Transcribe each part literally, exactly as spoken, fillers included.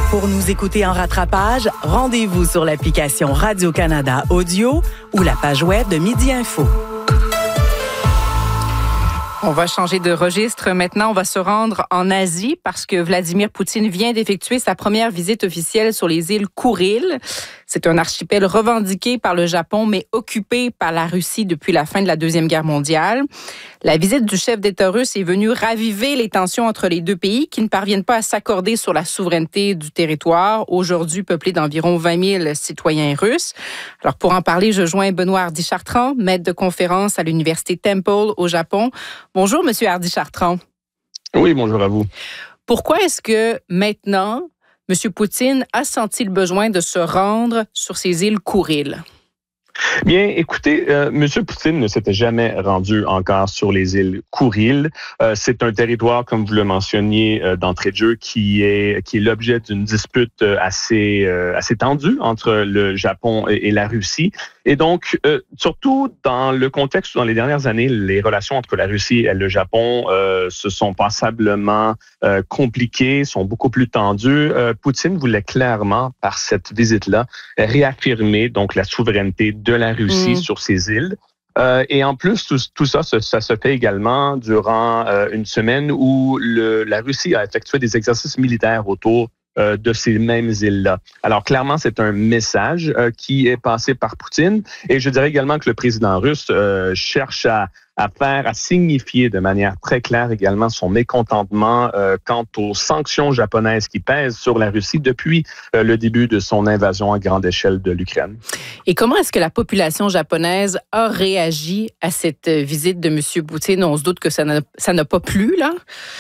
Pour nous écouter en rattrapage, rendez-vous sur l'application Radio-Canada Audio ou la page web de Midi Info. On va changer de registre. Maintenant, on va se rendre en Asie parce que Vladimir Poutine vient d'effectuer sa première visite officielle sur les îles Kouriles. C'est un archipel revendiqué par le Japon, mais occupé par la Russie depuis la fin de la Deuxième Guerre mondiale. La visite du chef d'État russe est venue raviver les tensions entre les deux pays qui ne parviennent pas à s'accorder sur la souveraineté du territoire, aujourd'hui peuplé d'environ vingt mille citoyens russes. Alors, pour en parler, je joins Benoît Hardy-Chartrand, maître de conférence à l'Université Temple au Japon. Bonjour, Monsieur Hardy-Chartrand. Oui, bonjour à vous. Pourquoi est-ce que maintenant, M. Poutine a senti le besoin de se rendre sur ces îles Kouriles? Bien, écoutez, euh, M. Poutine ne s'était jamais rendu encore sur les îles Kouriles. Euh, c'est un territoire, comme vous le mentionniez euh, d'entrée de jeu, qui est qui est l'objet d'une dispute euh, assez euh, assez tendue entre le Japon et, et la Russie. Et donc, euh, surtout dans le contexte où dans les dernières années, les relations entre la Russie et le Japon euh, se sont passablement euh, compliquées, sont beaucoup plus tendues. Euh, Poutine voulait clairement, par cette visite-là, réaffirmer donc la souveraineté de la Russie mmh. sur ces îles. Euh, et en plus, tout, tout ça, ça, ça se fait également durant euh, une semaine où le, la Russie a effectué des exercices militaires autour euh, de ces mêmes îles-là. Alors, clairement, c'est un message euh, qui est passé par Poutine. Et je dirais également que le président russe euh, cherche à à faire, à signifier de manière très claire également son mécontentement euh, quant aux sanctions japonaises qui pèsent sur la Russie depuis euh, le début de son invasion à grande échelle de l'Ukraine. Et comment est-ce que la population japonaise a réagi à cette visite de M. Poutine? On se doute que ça n'a, ça n'a pas plu, là?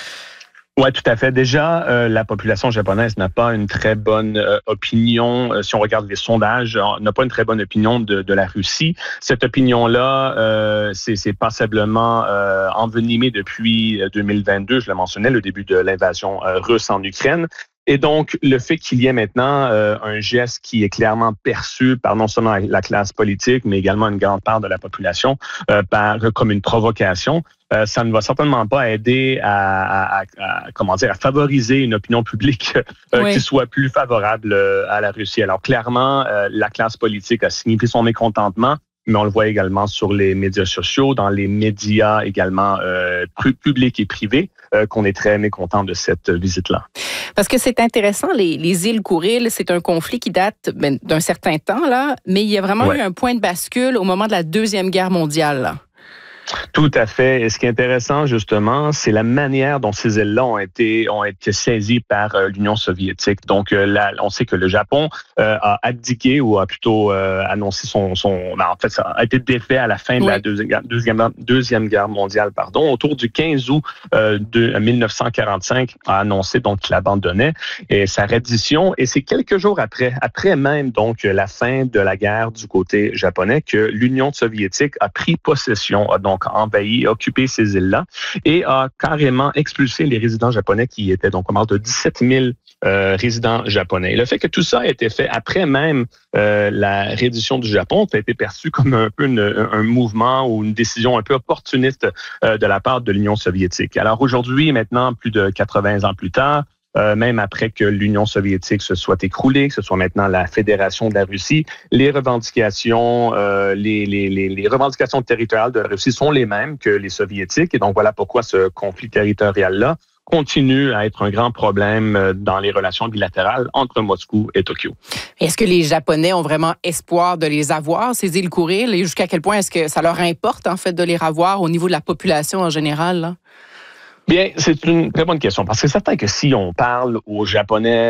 Oui, tout à fait. Déjà, euh, la population japonaise n'a pas une très bonne euh, opinion. Euh, si on regarde les sondages, on n'a pas une très bonne opinion de, de la Russie. Cette opinion-là, euh, c'est, c'est passablement euh, envenimée depuis deux mille vingt-deux. Je le mentionnais, le début de l'invasion euh, russe en Ukraine. Et donc, le fait qu'il y ait maintenant euh, un geste qui est clairement perçu par non seulement la classe politique, mais également une grande part de la population euh, par, comme une provocation, euh, ça ne va certainement pas aider à, à, à, à comment dire, à favoriser une opinion publique euh, oui. qui soit plus favorable euh, à la Russie. Alors, clairement, euh, la classe politique a signifié son mécontentement, mais on le voit également sur les médias sociaux, dans les médias également euh, publics et privés, euh, qu'on est très mécontent de cette visite-là. Parce que c'est intéressant, les, les îles Kouriles, c'est un conflit qui date ben, d'un certain temps, là, mais il y a vraiment ouais. eu un point de bascule au moment de la Deuxième Guerre mondiale, là. Tout à fait. Et ce qui est intéressant, justement, c'est la manière dont ces îles-là ont été ont été saisies par euh, l'Union soviétique. Donc, euh, là, on sait que le Japon euh, a abdiqué ou a plutôt euh, annoncé son... son ben, en fait, ça a été défait à la fin de oui. la deuxième, deuxième, deuxième Guerre mondiale. Pardon, autour du quinze août euh, de mille neuf cent quarante-cinq, a annoncé donc qu'il abandonnait et sa reddition. Et c'est quelques jours après, après même donc la fin de la guerre du côté japonais, que l'Union soviétique a pris possession, a donc envahi, occupé ces îles-là et a carrément expulsé les résidents japonais qui étaient donc au moins de dix-sept mille euh, résidents japonais. Et le fait que tout ça a été fait après même euh, la reddition du Japon, ça a été perçu comme un peu une, un mouvement ou une décision un peu opportuniste euh, de la part de l'Union soviétique. Alors aujourd'hui, maintenant, plus de quatre-vingts ans plus tard, Euh, même après que l'Union soviétique se soit écroulée, que ce soit maintenant la Fédération de la Russie, les revendications, euh, les, les, les, les revendications territoriales de la Russie sont les mêmes que les soviétiques. Et donc, voilà pourquoi ce conflit territorial-là continue à être un grand problème dans les relations bilatérales entre Moscou et Tokyo. Est-ce que les Japonais ont vraiment espoir de les avoir, ces îles Kouriles, et jusqu'à quel point est-ce que ça leur importe, en fait, de les avoir au niveau de la population en général, là? Bien, c'est une très bonne question, parce que c'est certain que si on parle aux Japonais